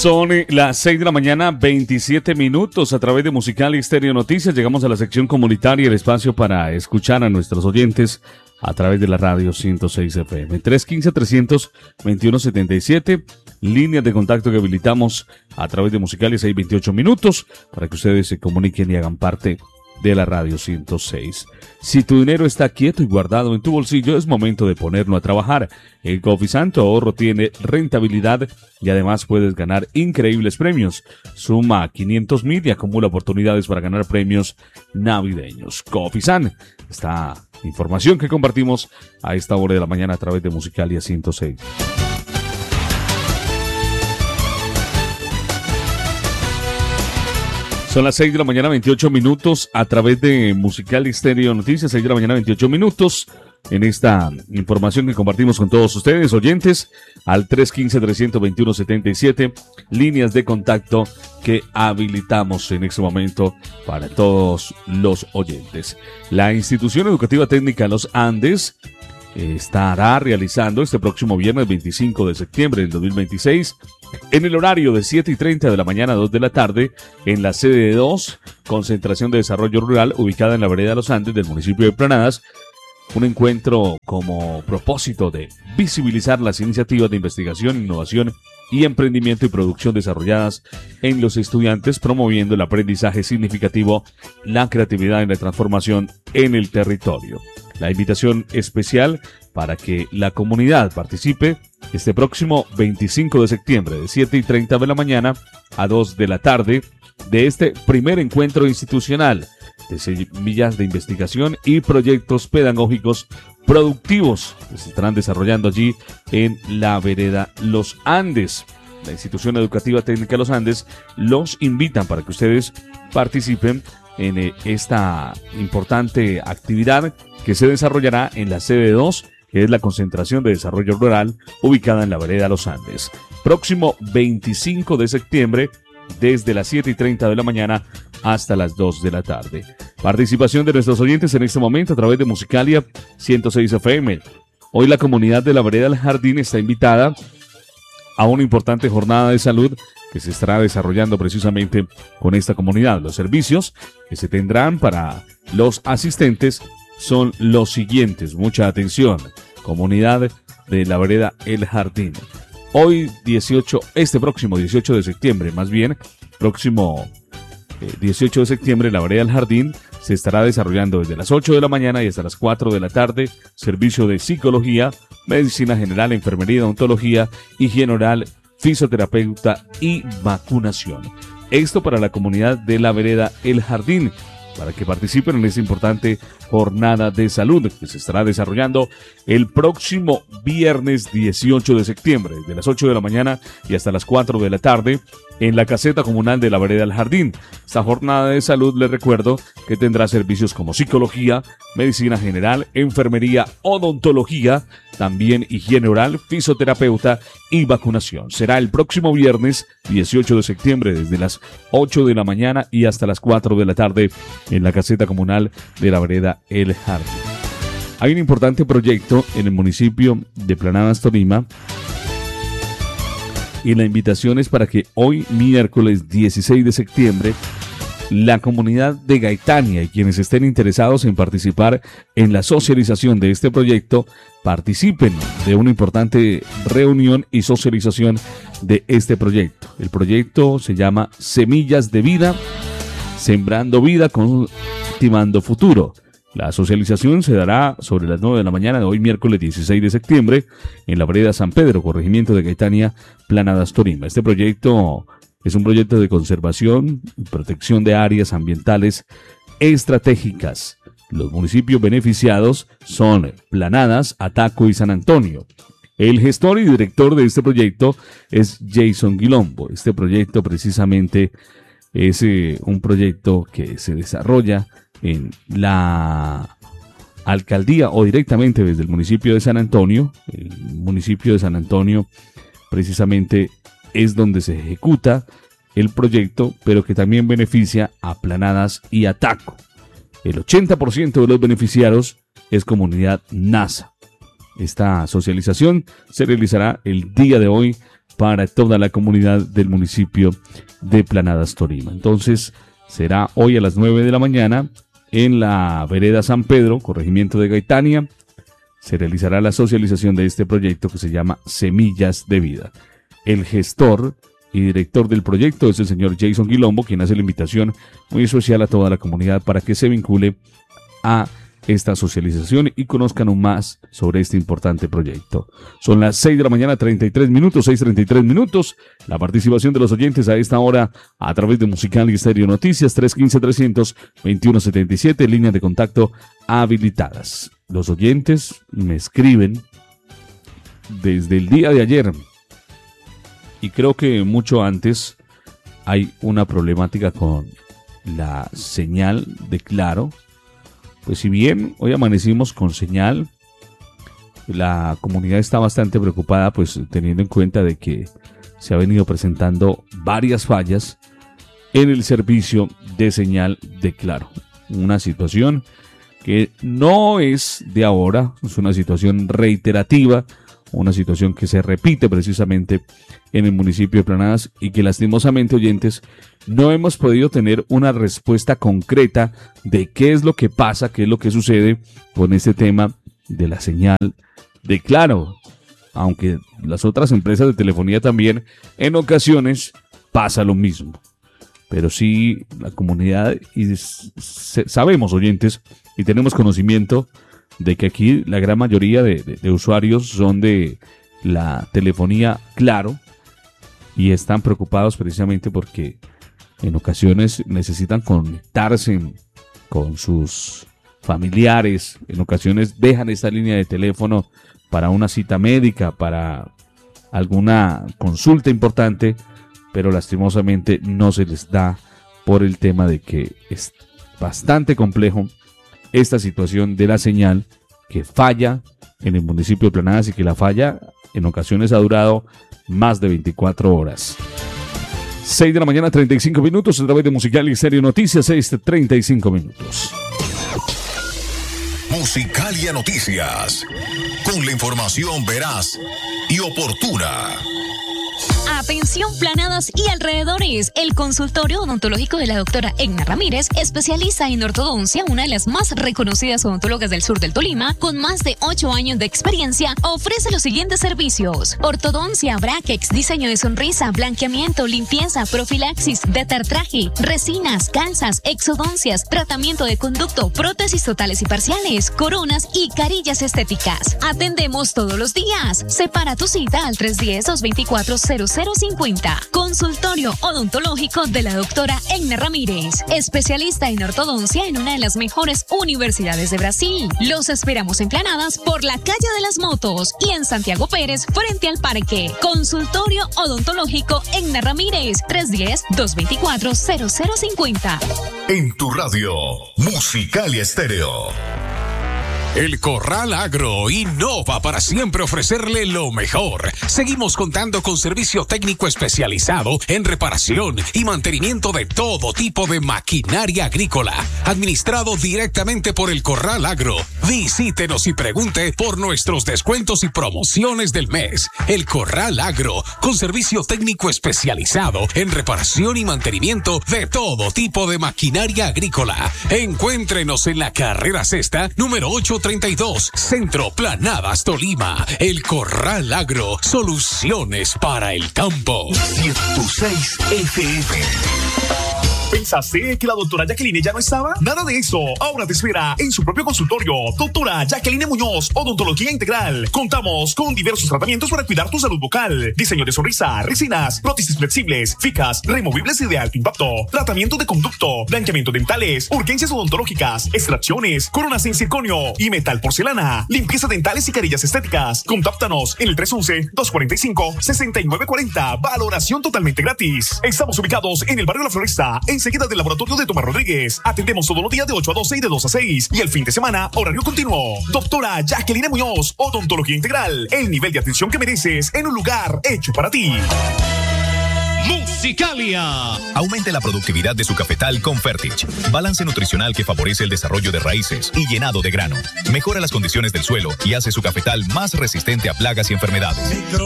Son las 6 de la mañana, 27 minutos. A través de Musical y Estéreo Noticias llegamos a la sección comunitaria, el espacio para escuchar a nuestros oyentes a través de la radio 106 FM. 315-321-77, líneas de contacto que habilitamos a través de Musical y 6:28 minutos para que ustedes se comuniquen y hagan parte de la radio 106. Si tu dinero está quieto y guardado en tu bolsillo, es momento de ponerlo a trabajar. En Cofisan tu ahorro tiene rentabilidad y además puedes ganar increíbles premios. Suma 500,000 y acumula oportunidades para ganar premios navideños. Cofisan, esta información que compartimos a esta hora de la mañana a través de Musicalia 106. Son las 6 de la mañana, 28 minutos, a través de Musical y Estéreo Noticias, 6 de la mañana, 28 minutos, en esta información que compartimos con todos ustedes, oyentes, al 315-321-77, líneas de contacto que habilitamos en este momento para todos los oyentes. La Institución Educativa Técnica Los Andes estará realizando este próximo viernes 25 de septiembre del 2026 en el horario de 7:30 de la mañana a 2 de la tarde en la sede 2, Concentración de Desarrollo Rural, ubicada en la vereda Los Andes del municipio de Planadas, un encuentro como propósito de visibilizar las iniciativas de investigación, innovación y emprendimiento y producción desarrolladas en los estudiantes, promoviendo el aprendizaje significativo, la creatividad y la transformación en el territorio. La invitación especial para que la comunidad participe este próximo 25 de septiembre de 7:30 de la mañana a 2 de la tarde de este primer encuentro institucional de semillas de investigación y proyectos pedagógicos productivos que se estarán desarrollando allí en la vereda Los Andes. La Institución Educativa Técnica Los Andes los invitan para que ustedes participen en esta importante actividad que se desarrollará en la sede 2, que es la Concentración de Desarrollo Rural, ubicada en la vereda Los Andes. Próximo 25 de septiembre, desde las 7:30 de la mañana hasta las 2 de la tarde. Participación de nuestros oyentes en este momento a través de Musicalia 106 FM. Hoy la comunidad de la vereda El Jardín está invitada a una importante jornada de salud que se estará desarrollando precisamente con esta comunidad. Los servicios que se tendrán para los asistentes son los siguientes. Mucha atención, comunidad de la vereda El Jardín. Hoy este próximo 18 de septiembre, próximo 18 de septiembre, la vereda El Jardín se estará desarrollando desde las 8 de la mañana y hasta las 4 de la tarde, servicio de psicología, medicina general, enfermería, odontología, higiene oral, fisioterapeuta y vacunación. Esto para la comunidad de la vereda El Jardín, para que participen en esta importante jornada de salud que se estará desarrollando el próximo viernes 18 de septiembre, de las 8 de la mañana y hasta las 4 de la tarde, en la caseta comunal de la vereda El Jardín. Esta jornada de salud, les recuerdo que tendrá servicios como psicología, medicina general, enfermería, odontología, también higiene oral, fisioterapeuta y vacunación. Será el próximo viernes 18 de septiembre desde las 8 de la mañana y hasta las 4 de la tarde en la caseta comunal de la vereda El Jardín. Hay un importante proyecto en el municipio de Planadas, Tolima, y la invitación es para que hoy, miércoles 16 de septiembre, la comunidad de Gaitania y quienes estén interesados en participar en la socialización de este proyecto, participen de una importante reunión y socialización de este proyecto. El proyecto se llama Semillas de Vida, Sembrando Vida, Cultivando Futuro. La socialización se dará sobre las 9 de la mañana de hoy, miércoles 16 de septiembre, en la vereda San Pedro, corregimiento de Gaitania, Planadas, Tolima. Este proyecto es un proyecto de conservación y protección de áreas ambientales estratégicas. Los municipios beneficiados son Planadas, Ataco y San Antonio. El gestor y director de este proyecto es Jason Guilombo. Este proyecto precisamente es un proyecto que se desarrolla en la alcaldía o directamente desde el municipio de San Antonio. El municipio de San Antonio precisamente es donde se ejecuta el proyecto, pero que también beneficia a Planadas y Ataco. El 80% de los beneficiarios es comunidad NASA. Esta socialización se realizará el día de hoy para toda la comunidad del municipio de Planadas, Tolima. Entonces, será hoy a las 9 de la mañana en la vereda San Pedro, corregimiento de Gaitania. Se realizará la socialización de este proyecto que se llama Semillas de Vida. El gestor y director del proyecto es el señor Jason Guilombo, quien hace la invitación muy especial a toda la comunidad para que se vincule a esta socialización y conozcan aún más sobre este importante proyecto. Son las 6 de la mañana, 33 minutos, 6:33 minutos. La participación de los oyentes a esta hora a través de Musical y Estéreo Noticias, 315-300-2177, líneas de contacto habilitadas. Los oyentes me escriben desde el día de ayer y creo que mucho antes. Hay una problemática con la señal de Claro. Pues si bien hoy amanecimos con señal, la comunidad está bastante preocupada, pues teniendo en cuenta de que se ha venido presentando varias fallas en el servicio de señal de Claro. Una situación que no es de ahora, es una situación reiterativa, una situación que se repite precisamente en el municipio de Planadas y que lastimosamente, oyentes, no hemos podido tener una respuesta concreta de qué es lo que pasa, qué es lo que sucede con este tema de la señal de Claro. Aunque las otras empresas de telefonía también en ocasiones pasa lo mismo. Pero sí la comunidad, y sabemos, oyentes, y tenemos conocimiento de que aquí la gran mayoría de usuarios son de la telefonía Claro y están preocupados precisamente porque en ocasiones necesitan conectarse con sus familiares, en ocasiones dejan esta línea de teléfono para una cita médica, para alguna consulta importante, pero lastimosamente no se les da por el tema de que es bastante complejo esta situación de la señal que falla en el municipio de Planadas y que la falla en ocasiones ha durado más de 24 horas. 6 de la mañana, 35 minutos, a través de Musical y Estéreo Noticias, 6:35 minutos. Musicalia Noticias, con la información veraz y oportuna. Atención Planadas y alrededores. El consultorio odontológico de la doctora Egna Ramírez, especialista en ortodoncia, una de las más reconocidas odontólogas del sur del Tolima, con más de 8 años de experiencia, ofrece los siguientes servicios: ortodoncia, brackets, diseño de sonrisa, blanqueamiento, limpieza, profilaxis, detartraje, resinas, calzas, exodoncias, tratamiento de conducto, prótesis totales y parciales, coronas y carillas estéticas. Atendemos todos los días. Separa tu cita al 310-224-0050. Consultorio odontológico de la doctora Egna Ramírez, especialista en ortodoncia en una de las mejores universidades de Brasil. Los esperamos en Planadas por la calle de las Motos y en Santiago Pérez frente al parque. Consultorio odontológico Egna Ramírez, 310-224-0050. En tu radio, Musicalia Estéreo. El Corral Agro innova para siempre ofrecerle lo mejor. Seguimos contando con servicio técnico especializado en reparación y mantenimiento de todo tipo de maquinaria agrícola, administrado directamente por el Corral Agro. Visítenos y pregunte por nuestros descuentos y promociones del mes. El Corral Agro, con servicio técnico especializado en reparación y mantenimiento de todo tipo de maquinaria agrícola. Encuéntrenos en la carrera sexta, número 832, Centro Planadas, Tolima. El Corral Agro, soluciones para el campo. 106 FM. ¿Pensaste que la doctora Jacqueline ya no estaba? Nada de eso. Ahora te espera en su propio consultorio. Doctora Jacqueline Muñoz, Odontología Integral. Contamos con diversos tratamientos para cuidar tu salud bucal. Diseño de sonrisa, resinas, prótesis flexibles, fijas, removibles y de alto impacto. Tratamiento de conducto, blanqueamiento dentales, urgencias odontológicas, extracciones, coronas en circonio y metal porcelana. Limpieza dentales y carillas estéticas. Contáctanos en el 311-245-6940. Valoración totalmente gratis. Estamos ubicados en el barrio La Floresta, enseguida del laboratorio de Tomás Rodríguez. Atendemos todos los días de 8 a 12 y de 2 a 6. Y el fin de semana, horario continuo. Doctora Jacqueline Muñoz, Odontología Integral. El nivel de atención que mereces en un lugar hecho para ti. Musicalia. Aumente la productividad de su cafetal con Fertich. Balance nutricional que favorece el desarrollo de raíces y llenado de grano. Mejora las condiciones del suelo y hace su cafetal más resistente a plagas y enfermedades.